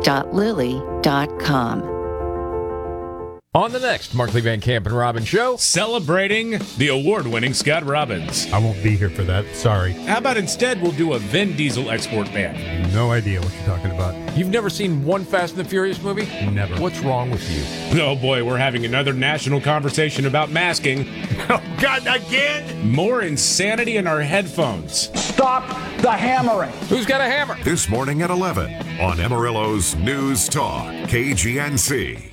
www.lilly.com. On the next Markley Van Camp and Robbins show, celebrating the award-winning Scott Robbins. I won't be here for that. Sorry. How about instead we'll do a Vin Diesel export ban? No idea what you're talking about. You've never seen one Fast and the Furious movie? Never. What's wrong with you? Oh boy, we're having another national conversation about masking. Oh, God, again? More insanity in our headphones. Stop the hammering. Who's got a hammer? This morning at 11 on Amarillo's News Talk, KGNC.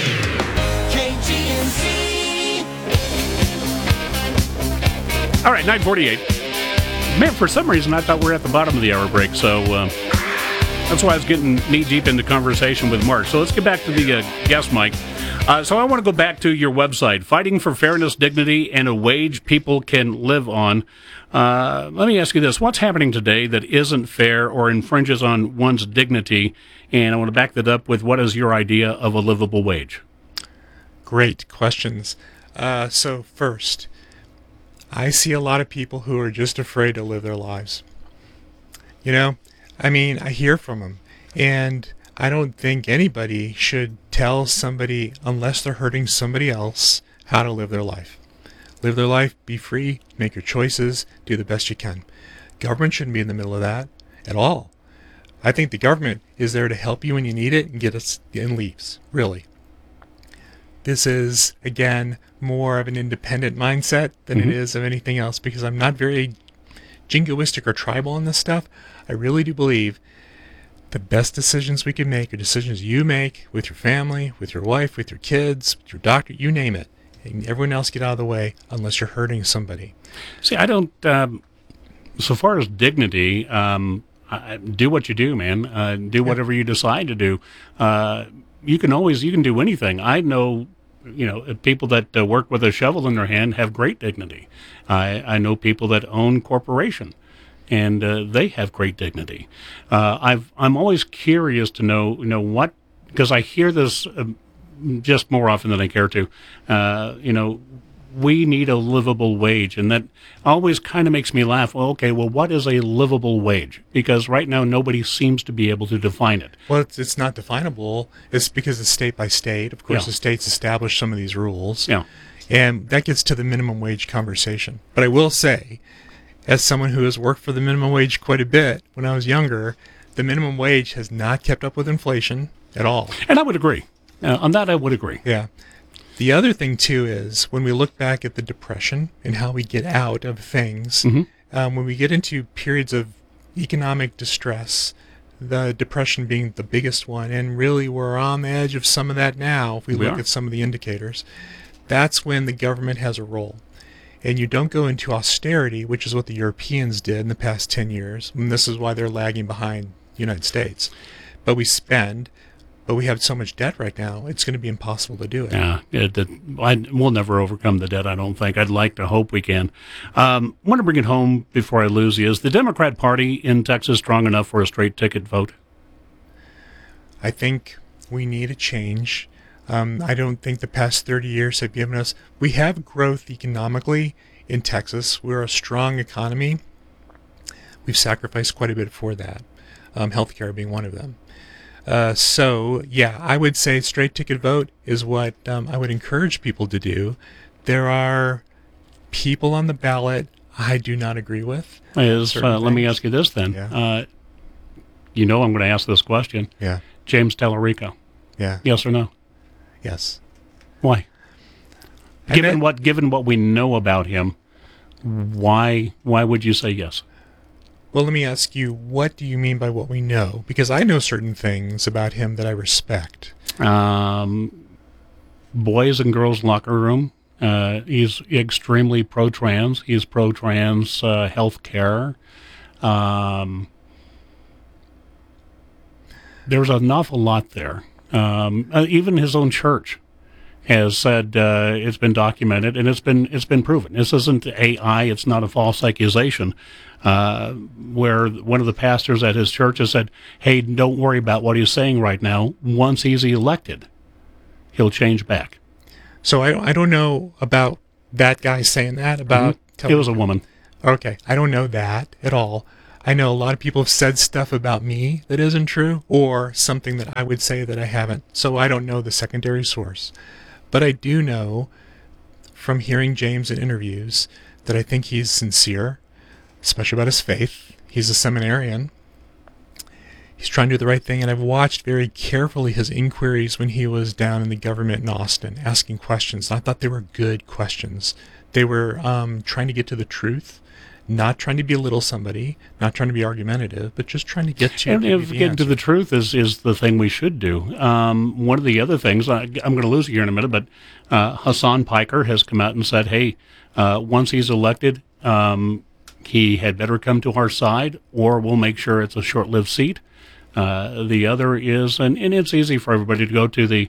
All right, 9:48. Man, for some reason, I thought we were at the bottom of the hour break, so that's why I was getting knee-deep into conversation with Mark. So let's get back to the guest mic. So I want to go back to your website, Fighting for Fairness, Dignity, and a Wage People Can Live On. Let me ask you this. What's happening today that isn't fair or infringes on one's dignity? And I want to back that up with what is your idea of a livable wage? Great questions. So first, I see a lot of people who are just afraid to live their lives. You know, I mean, I hear from them, and I don't think anybody should tell somebody, unless they're hurting somebody else, how to live their life. Live their life, be free, make your choices, do the best you can. Government shouldn't be in the middle of that at all. I think the government is there to help you when you need it and get us in leaves, really. This is, again, more of an independent mindset than it is of anything else, because I'm not very jingoistic or tribal on this stuff. I really do believe the best decisions we can make are decisions you make with your family, with your wife, with your kids, with your doctor, you name it. And everyone else get out of the way unless you're hurting somebody. See, I don't, so far as dignity, do what you do, man. Do whatever you decide to do. You can do anything. I know, people that work with a shovel in their hand have great dignity. I know people that own corporation, and they have great dignity. I'm always curious to know, what, because I hear this just more often than I care to. We need a livable wage, and that always kind of makes me laugh. Well, what is a livable wage? Because right now nobody seems to be able to define it. Well, it's not definable. It's because it's state by state. Of course, the states establish some of these rules. Yeah. And that gets to the minimum wage conversation. But I will say, as someone who has worked for the minimum wage quite a bit when I was younger, the minimum wage has not kept up with inflation at all. And I would agree. On that, I would agree. Yeah. The other thing, too, is when we look back at the Depression and how we get out of things, when we get into periods of economic distress, the Depression being the biggest one, and really we're on the edge of some of that now if we look at some of the indicators, that's when the government has a role. And you don't go into austerity, which is what the Europeans did in the past 10 years, and this is why they're lagging behind the United States. But we spend... But we have so much debt right now, it's going to be impossible to do it. Yeah, we'll never overcome the debt, I don't think. I'd like to hope we can. I want to bring it home before I lose you. Is the Democrat Party in Texas strong enough for a straight ticket vote? I think we need a change. I don't think the past 30 years have given us... We have growth economically in Texas. We're a strong economy. We've sacrificed quite a bit for that, healthcare being one of them. I would say straight ticket vote is what I would encourage people to do. There are people on the ballot I do not agree with. Let me ask you this then. Yeah. I'm going to ask this question. Yeah. James Tallarico. Yeah. Yes or no? Yes. Why? Given what we know about him, why would you say yes? Well, let me ask you, what do you mean by what we know? Because I know certain things about him that I respect. Boys and girls locker room. He's extremely pro-trans. He's pro-trans health care. There's an awful lot there. Even his own church has said it's been documented and it's been proven. This isn't AI. It's not a false accusation. Where one of the pastors at his church has said, "Hey, don't worry about what he's saying right now. Once he's elected, he'll change back." So I don't know about that guy saying that about. It was a woman. Okay, I don't know that at all. I know a lot of people have said stuff about me that isn't true, or something that I would say that I haven't. So I don't know the secondary source. But I do know from hearing James in interviews that I think he's sincere, especially about his faith. He's a seminarian. He's trying to do the right thing, and I've watched very carefully his inquiries when he was down in the government in Austin, asking questions. And I thought they were good questions. They were trying to get to the truth, not trying to belittle somebody, not trying to be argumentative, but just trying to get to and if getting to the truth is the thing we should do. One of the other things, I'm going to lose it here in a minute, but Hassan Piker has come out and said, hey, once he's elected, he had better come to our side, or we'll make sure it's a short-lived seat. The other is, and it's easy for everybody to go to the,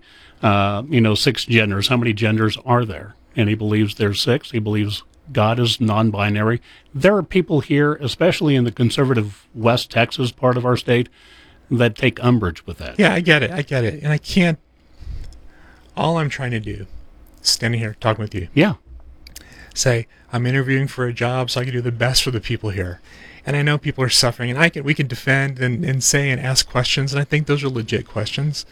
6 genders. How many genders are there? And he believes there's 6. He believes God is non-binary. There are people here, especially in the conservative West Texas part of our state, that take umbrage with that. Yeah, I get it. And I can't, all I'm trying to do, standing here talking with you. Yeah. Say, I'm interviewing for a job so I can do the best for the people here. And I know people are suffering, and we can defend and say and ask questions, and I think those are legit questions.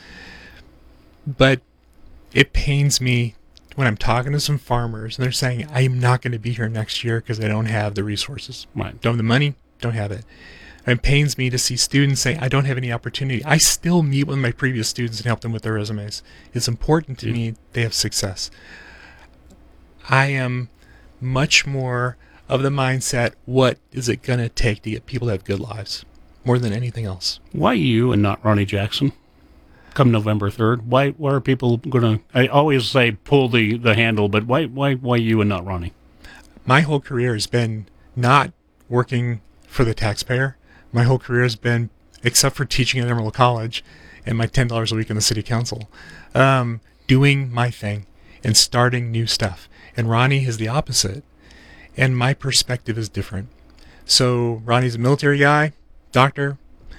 But it pains me when I'm talking to some farmers, and they're saying, I'm not going to be here next year because I don't have the resources. Right. Don't have the money, don't have it. And it pains me to see students saying, I don't have any opportunity. I still meet with my previous students and help them with their resumes. It's important to me they have success. I am much more of the mindset, what is it going to take to get people to have good lives, more than anything else. Why you and not Ronnie Jackson? Come November 3rd, why are people going to? I always say pull the handle, but why you and not Ronnie? My whole career has been not working for the taxpayer. My whole career has been, except for teaching at Emerald College and my $10 a week in the city council, doing my thing and starting new stuff. And Ronnie is the opposite, and my perspective is different. So Ronnie's a military guy, doctor.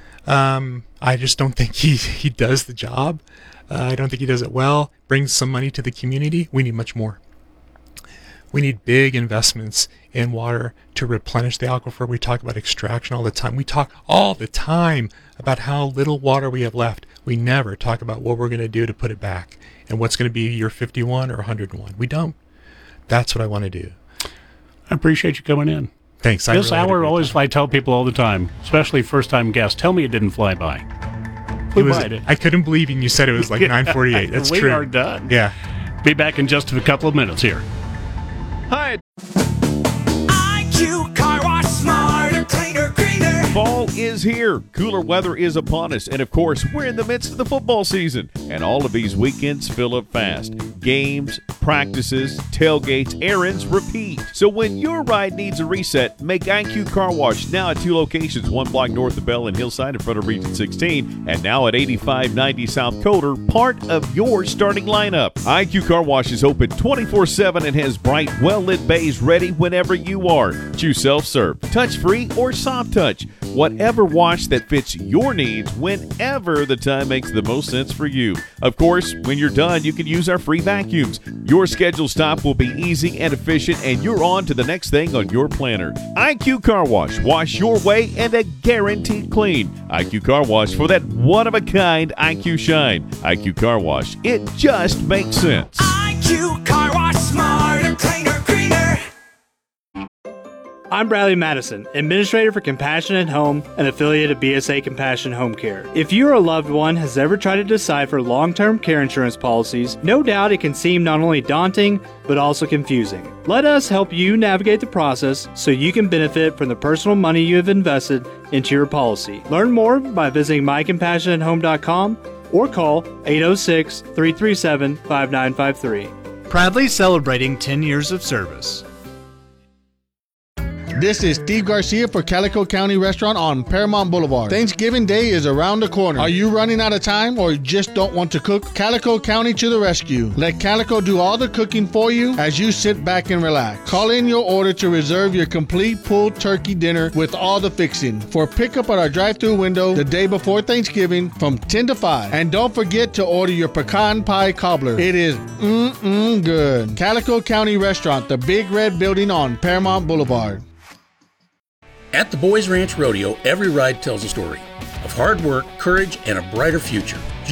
I just don't think he does the job. I don't think he does it well. Brings some money to the community. We need much more. We need big investments in water to replenish the aquifer. We talk about extraction all the time. We talk all the time about how little water we have left. We never talk about what we're going to do to put it back and what's going to be year 51 or 101. We don't. That's what I want to do. I appreciate you coming in. Thanks. This hour, always, I tell people all the time, especially first-time guests, tell me it didn't fly by. I couldn't believe you said it was like 9:48. That's we true. We are done. Yeah. Be back in just a couple of minutes here. Hi. IQ Car Wash, smarter, cleaner, greener. Fall is here. Cooler weather is upon us. And of course, we're in the midst of the football season. And all of these weekends fill up fast. Games, practices, tailgates, errands, repeat. So when your ride needs a reset, make IQ Car Wash now at 2 locations, 1 block north of Bell and Hillside in front of Region 16, and now at 8590 South Coder, part of your starting lineup. IQ Car Wash is open 24/7 and has bright, well-lit bays ready whenever you are. Choose self-serve, touch-free, or soft touch. Whatever wash that fits your needs whenever the time makes the most sense for you. Of course, when you're done, you can use our free vacuums. Your scheduled stop will be easy and efficient, and you're on to the next thing on your planner. IQ Car Wash. Wash your way and a guaranteed clean. IQ Car Wash for that one-of-a-kind IQ shine. IQ Car Wash. It just makes sense. IQ Car Wash, smarter, cleaner, greener. I'm Bradley Madison, Administrator for Compassion at Home, an affiliate of BSA Compassion Home Care. If you or a loved one has ever tried to decide for long-term care insurance policies, no doubt it can seem not only daunting, but also confusing. Let us help you navigate the process so you can benefit from the personal money you have invested into your policy. Learn more by visiting mycompassionathome.com or call 806-337-5953. Proudly celebrating 10 years of service. This is Steve Garcia for Calico County Restaurant on Paramount Boulevard. Thanksgiving Day is around the corner. Are you running out of time or just don't want to cook? Calico County to the rescue. Let Calico do all the cooking for you as you sit back and relax. Call in your order to reserve your complete pulled turkey dinner with all the fixing for pickup at our drive-thru window the day before Thanksgiving from 10 to 5. And don't forget to order your pecan pie cobbler. It is good. Calico County Restaurant, the big red building on Paramount Boulevard. At the Boys Ranch Rodeo, every ride tells a story of hard work, courage, and a brighter future.